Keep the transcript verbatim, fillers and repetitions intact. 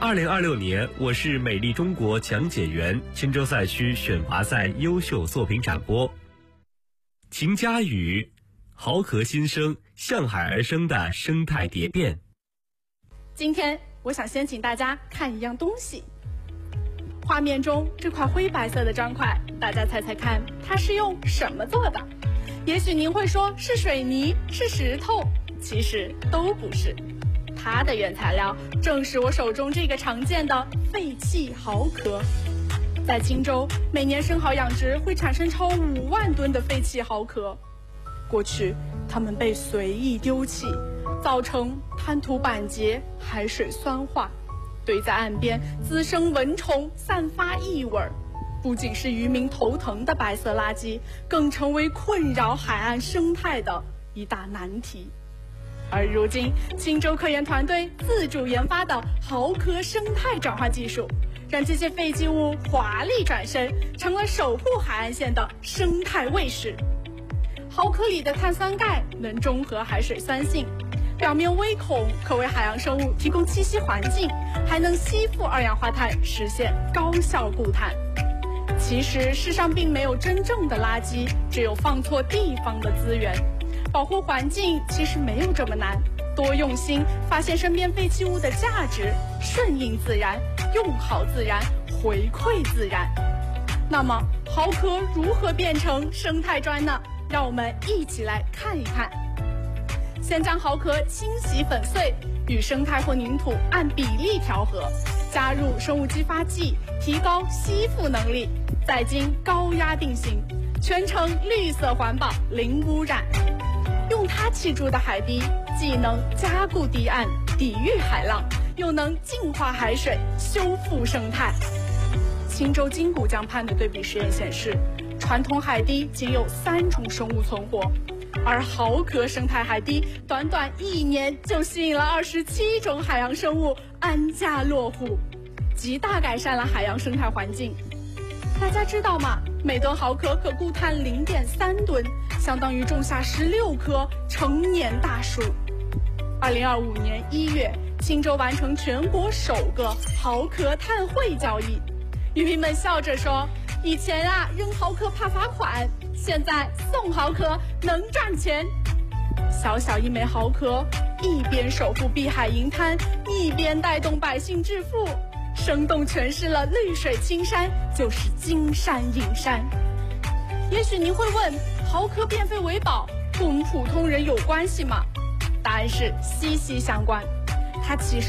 二零二六年我是美丽中国讲解员青州赛区选拔赛优秀作品展播。秦佳宇，豪壳新生，向海而生的生态蝶变。 今天我想先请大家看一样东西。画面中这块灰白色的砖块，大家猜猜看它是用什么做的？也许您会说是水泥，是石头，其实都不是。它的原材料正是我手中这个常见的废弃蚝壳。在青州，每年生蚝养殖会产生超五万吨的废弃蚝壳。过去它们被随意丢弃，造成滩涂板结、海水酸化，堆在岸边滋生蚊虫，散发异味，不仅是渔民头疼的白色垃圾，更成为困扰海岸生态的一大难题。而如今，青州科研团队自主研发的蚝壳生态转化技术，让这些废弃物华丽转身，成了守护海岸线的生态卫士。蚝壳里的碳酸钙能中和海水酸性，表面微孔可为海洋生物提供栖息环境，还能吸附二氧化碳，实现高效固碳。其实世上并没有真正的垃圾，只有放错地方的资源。保护环境其实没有这么难，多用心，发现身边废弃物的价值，顺应自然，用好自然，回馈自然。那么蚝壳如何变成生态砖呢？让我们一起来看一看。先将蚝壳清洗粉碎，与生态混凝土按比例调和，加入生物激发剂，提高吸附能力，再经高压定型，全程绿色环保，零污染。用它砌筑的海堤，既能加固堤岸，抵御海浪，又能净化海水，修复生态。青州金谷江畔的对比实验显示，传统海堤仅有三种生物存活，而蚝壳生态海堤短短一年就吸引了二十七种海洋生物安家落户，极大改善了海洋生态环境。大家知道吗？每吨蚝壳可固碳 零点三吨，相当于种下十六棵成年大树。二零二五年一月，青州完成全国首个蚝壳碳汇交易。渔民们笑着说，以前啊扔蚝壳怕罚款，现在送蚝壳能赚钱。小小一枚蚝壳，一边守护碧海银滩，一边带动百姓致富，生动诠释了绿水青山就是金山银山。也许您会问，蚝壳变废为宝跟我们普通人有关系吗？答案是息息相关。它其实